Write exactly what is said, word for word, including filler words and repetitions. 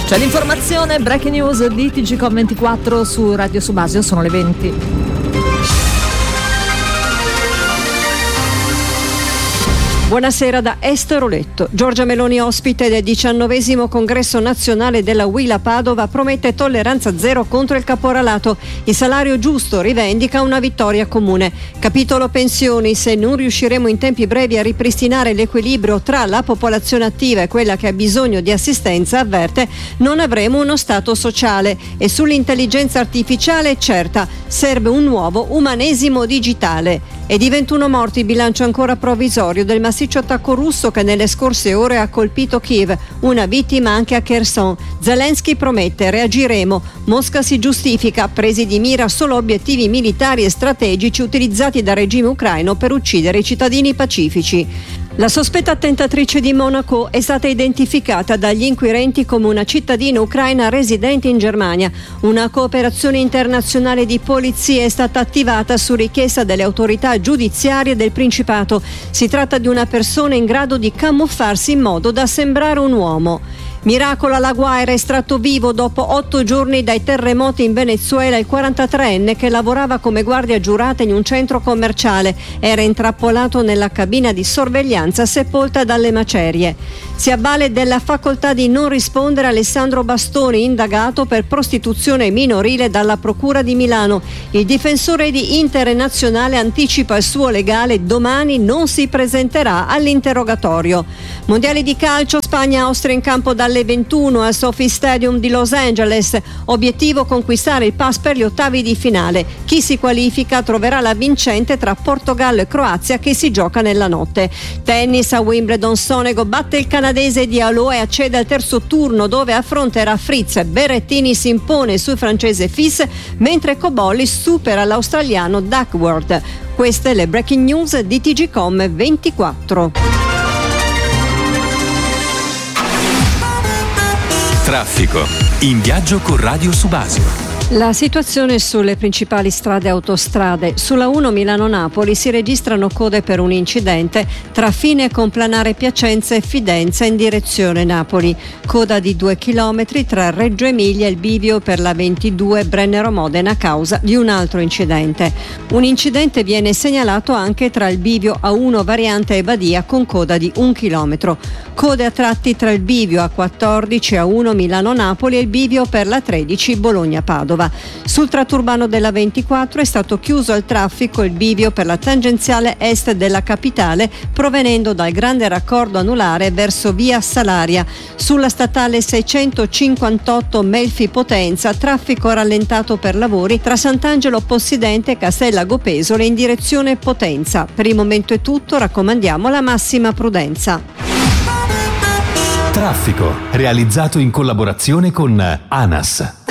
C'è l'informazione, breaking news di T G Com ventiquattro su Radio Subasio, sono le venti. Buonasera da Esther Oletto. Giorgia Meloni, ospite del diciannovesimo congresso nazionale della U I L A Padova, promette tolleranza zero contro il caporalato. Il salario giusto rivendica una vittoria comune. Capitolo pensioni: se non riusciremo in tempi brevi a ripristinare l'equilibrio tra la popolazione attiva e quella che ha bisogno di assistenza, avverte, non avremo uno Stato sociale. E sull'intelligenza artificiale, certa, serve un nuovo umanesimo digitale. E di ventuno morti, bilancio ancora provvisorio del massiccio attacco russo che nelle scorse ore ha colpito Kiev, una vittima anche a Kherson. Zelensky promette: reagiremo. Mosca si giustifica: presi di mira solo obiettivi militari e strategici utilizzati dal regime ucraino per uccidere i cittadini pacifici. La sospetta attentatrice di Monaco è stata identificata dagli inquirenti come una cittadina ucraina residente in Germania. Una cooperazione internazionale di polizia è stata attivata su richiesta delle autorità giudiziarie del Principato. Si tratta di una persona in grado di camuffarsi in modo da sembrare un uomo. Miracolo alla Guaira, estratto vivo dopo otto giorni dai terremoti in Venezuela il quarantatreenne che lavorava come guardia giurata in un centro commerciale. Era intrappolato nella cabina di sorveglianza sepolta dalle macerie. Si avvale della facoltà di non rispondere Alessandro Bastoni, indagato per prostituzione minorile dalla Procura di Milano. Il difensore di Internazionale anticipa il suo legale: domani non si presenterà all'interrogatorio. Mondiali di calcio, Spagna-Austria in campo dalle ventuno al Sophie Stadium di Los Angeles. Obiettivo: conquistare il pass per gli ottavi di finale. Chi si qualifica troverà la vincente tra Portogallo e Croazia, che si gioca nella notte. Tennis a Wimbledon, Sonego batte il canadese Diallo e accede al terzo turno, dove affronterà Fritz. Berrettini si impone sul francese Fils, mentre Cobolli supera l'australiano Duckworth. Queste le breaking news di T G Com ventiquattro. Traffico. In viaggio con Radio Subasio. La situazione sulle principali strade e autostrade. Sulla uno Milano-Napoli si registrano code per un incidente tra Fine Complanare Piacenza e Fidenza in direzione Napoli. Coda di due chilometri tra Reggio Emilia e il bivio per la ventidue Brennero-Modena a causa di un altro incidente. Un incidente viene segnalato anche tra il bivio A uno variante e Badia con coda di un chilometro. Code a tratti tra il bivio A quattordici A uno Milano-Napoli e il bivio per la tredici Bologna-Padova. Sul tratto urbano della ventiquattro è stato chiuso al traffico il bivio per la tangenziale est della capitale provenendo dal grande raccordo anulare verso via Salaria. Sulla statale seicentocinquantotto Melfi Potenza, traffico rallentato per lavori tra Sant'Angelo Possidente e Castellago Pesole in direzione Potenza. Per il momento è tutto, raccomandiamo la massima prudenza. Traffico, realizzato in collaborazione con ANAS.